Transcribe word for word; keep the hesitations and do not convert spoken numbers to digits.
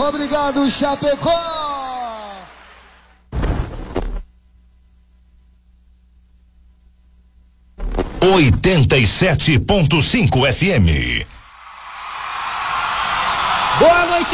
Obrigado, Chapecó. oitenta e sete ponto cinco F M. Boa noite,